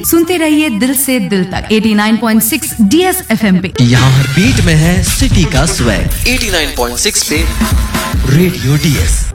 सुनते रहिए दिल से दिल तक 89.6 DS FM पे। यहाँ हर बीट में है सिटी का स्वैग 89.6 पे रेडियो DS।